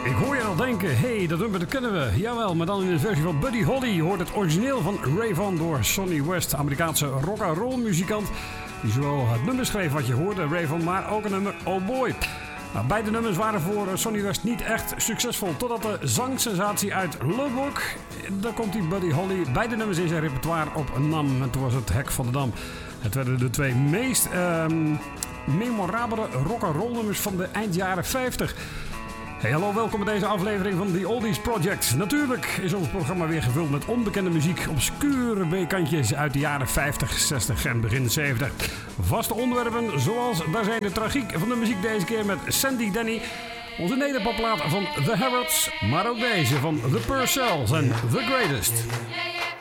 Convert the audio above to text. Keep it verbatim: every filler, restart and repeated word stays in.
Ik hoor je al denken, hé, hey, dat nummer dat kennen we. Jawel, maar dan in de versie van Buddy Holly. Je hoort het origineel van Ray Vaughan door Sonny West, Amerikaanse rock-and-roll muzikant. Die zowel het nummer schreef wat je hoorde, Ray Vaughan, maar ook een nummer Oh Boy. Nou, beide nummers waren voor Sonny West niet echt succesvol. Totdat de zangsensatie uit Lubbock, daar komt die Buddy Holly, beide nummers in zijn repertoire opnam. En toen was het Hek van de Dam. Het werden de twee meest um, memorabele rock-and-roll nummers van de eind jaren vijftig. Hey, hallo, welkom bij deze aflevering van The Oldies Project. Natuurlijk is ons programma weer gevuld met onbekende muziek, obscure B-kantjes uit de jaren vijftig, zestig en begin zeventig. Vaste onderwerpen zoals, daar zijn de tragiek van de muziek deze keer met Sandy Denny, onze nederpopplaat van The Harrods, maar ook deze van The Purcells en The Greatest.